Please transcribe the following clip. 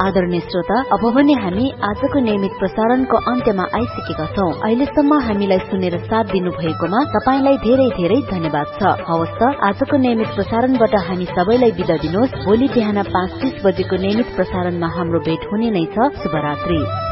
आदरणीय श्रोता, अब भने हामी आजको नियमित प्रसारणको अन्त्यमा आइसकेका छौं। अहिलेसम्म हामीलाई सुनेर साथ दिनु भएकोमा तपाईलाई धेरै धेरै धन्यवाद छ। हवस् त, आजको नियमित प्रसारणबाट हामी सबैलाई बिदा दिनुहोस्। भोलि बिहान 5:30 बजेको नियमित प्रसारणमा हाम्रो भेट हुने नै छ। शुभरात्रि।